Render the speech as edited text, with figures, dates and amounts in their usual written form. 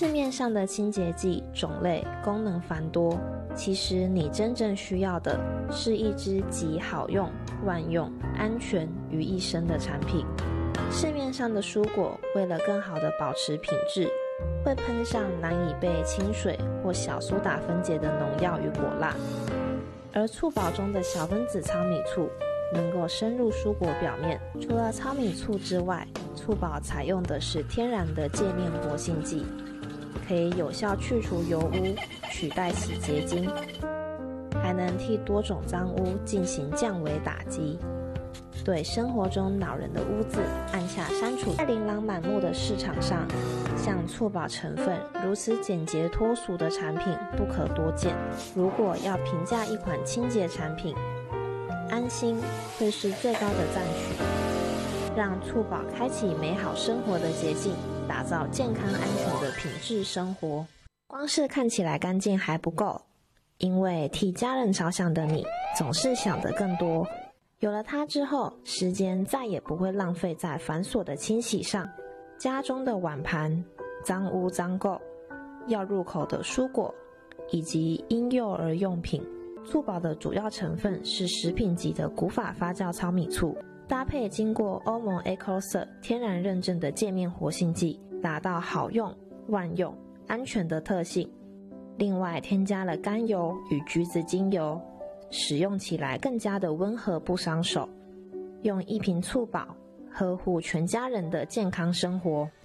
市面上的清洁剂种类功能繁多，其实你真正需要的是一支集好用、万用、安全于一身的产品。市面上的蔬果为了更好的保持品质，会喷上难以被清水或小苏打分解的农药与果蜡，而醋宝中的小分子糙米醋能够深入蔬果表面。除了糙米醋之外，醋宝采用的是天然的界面活性剂，可以有效去除油污，取代洗洁精，还能替多种脏污进行降维打击，对生活中恼人的污渍按下删除。在琳琅满目的市场上，像醋宝成分如此简洁脱俗的产品不可多见。如果要评价一款清洁产品，安心会是最高的赞许。让醋宝开启美好生活的捷径，打造健康安全的品质生活。光是看起来干净还不够，因为替家人着想的你总是想得更多。有了它之后，时间再也不会浪费在繁琐的清洗上。家中的碗盘、脏污脏垢、要入口的蔬果以及婴幼儿用品，醋宝的主要成分是食品级的古法发酵糙米醋，搭配经过欧盟 EcoCert 天然认证的界面活性剂，达到好用、万用、安全的特性。另外添加了甘油与橘子精油，使用起来更加的温和不伤手。用一瓶醋宝呵护全家人的健康生活。